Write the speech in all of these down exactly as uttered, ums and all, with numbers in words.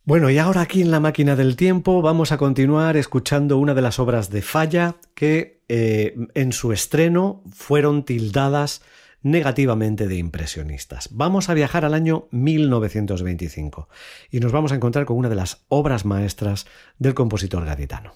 Bueno, y ahora aquí en La Máquina del Tiempo vamos a continuar escuchando una de las obras de Falla que eh, en su estreno fueron tildadas negativamente de impresionistas. Vamos a viajar al año mil novecientos veinticinco y nos vamos a encontrar con una de las obras maestras del compositor gaditano.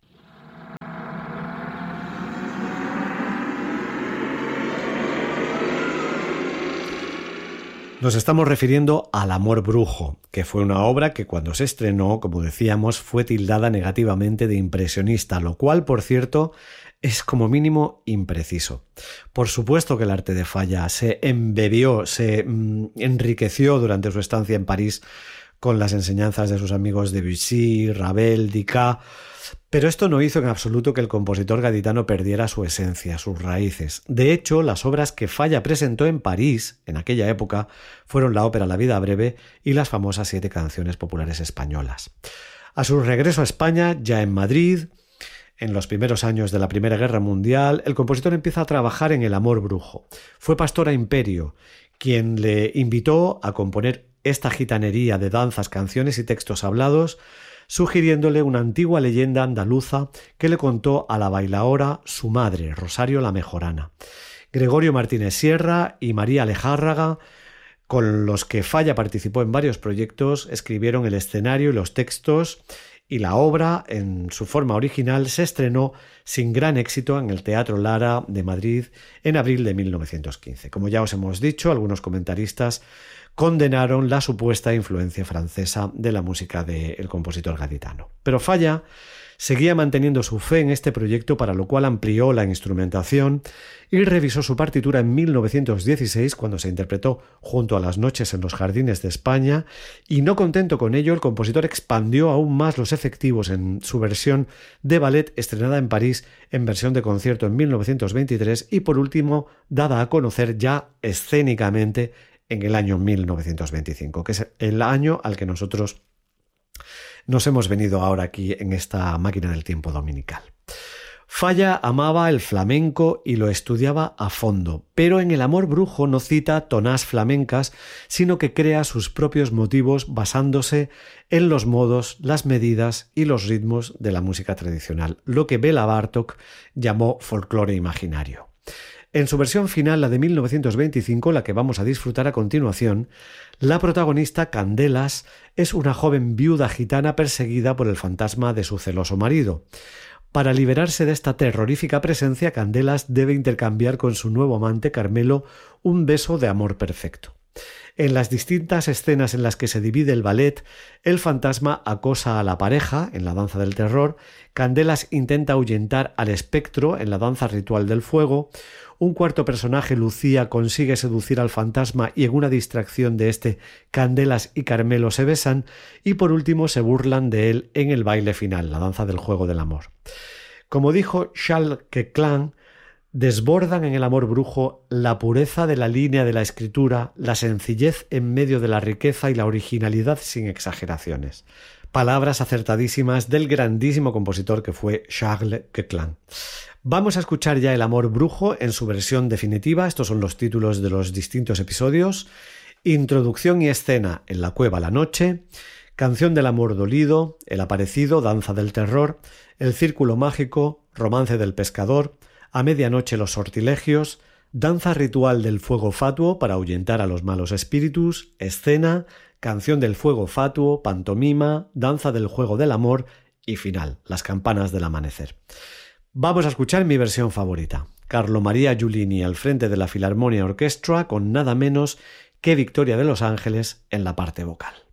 Nos estamos refiriendo al Amor Brujo, que fue una obra que cuando se estrenó, como decíamos, fue tildada negativamente de impresionista, lo cual, por cierto, es como mínimo impreciso. Por supuesto que el arte de Falla se embebió, se mm, enriqueció durante su estancia en París con las enseñanzas de sus amigos Debussy, Ravel, Dicat, pero esto no hizo en absoluto que el compositor gaditano perdiera su esencia, sus raíces. De hecho, las obras que Falla presentó en París, en aquella época, fueron la ópera La vida breve y las famosas siete canciones populares españolas. A su regreso a España, ya en Madrid, en los primeros años de la Primera Guerra Mundial, el compositor empieza a trabajar en El Amor Brujo. Fue Pastora Imperio quien le invitó a componer esta gitanería de danzas, canciones y textos hablados, sugiriéndole una antigua leyenda andaluza que le contó a la bailaora su madre, Rosario la Mejorana. Gregorio Martínez Sierra y María Lejárraga, con los que Falla participó en varios proyectos, escribieron el escenario y los textos, y la obra, en su forma original, se estrenó sin gran éxito en el Teatro Lara de Madrid en abril de mil novecientos quince. Como ya os hemos dicho, algunos comentaristas condenaron la supuesta influencia francesa de la música del compositor gaditano. Pero Falla seguía manteniendo su fe en este proyecto, para lo cual amplió la instrumentación y revisó su partitura en mil novecientos dieciséis, cuando se interpretó junto a Las noches en los jardines de España, y no contento con ello, el compositor expandió aún más los efectivos en su versión de ballet estrenada en París en versión de concierto en mil novecientos veintitrés y por último dada a conocer ya escénicamente en el año mil novecientos veinticinco, que es el año al que nosotros nos hemos venido ahora aquí en esta máquina del tiempo dominical. Falla amaba el flamenco y lo estudiaba a fondo, pero en El Amor Brujo no cita tonás flamencas, sino que crea sus propios motivos basándose en los modos, las medidas y los ritmos de la música tradicional, lo que Béla Bartók llamó folclore imaginario. En su versión final, la de mil novecientos veinticinco, la que vamos a disfrutar a continuación, la protagonista, Candelas, es una joven viuda gitana perseguida por el fantasma de su celoso marido. Para liberarse de esta terrorífica presencia, Candelas debe intercambiar con su nuevo amante, Carmelo, un beso de amor perfecto. En las distintas escenas en las que se divide el ballet, el fantasma acosa a la pareja en la danza del terror, Candelas intenta ahuyentar al espectro en la danza ritual del fuego, un cuarto personaje, Lucía, consigue seducir al fantasma y en una distracción de este, Candelas y Carmelo se besan y por último se burlan de él en el baile final, la danza del juego del amor. Como dijo Charles Queclan, desbordan en El Amor Brujo la pureza de la línea de la escritura, la sencillez en medio de la riqueza y la originalidad sin exageraciones. Palabras acertadísimas del grandísimo compositor que fue Charles Queclan. Vamos a escuchar ya El Amor Brujo en su versión definitiva. Estos son los títulos de los distintos episodios. Introducción y escena en la cueva la noche, Canción del amor dolido, El aparecido, Danza del terror, El círculo mágico, Romance del pescador, A medianoche los sortilegios, Danza ritual del fuego fatuo para ahuyentar a los malos espíritus, Escena, Canción del fuego fatuo, Pantomima, Danza del juego del amor y final, Las campanas del amanecer. Vamos a escuchar mi versión favorita, Carlo Maria Giulini al frente de la Philharmonia Orchestra con nada menos que Victoria de Los Ángeles en la parte vocal.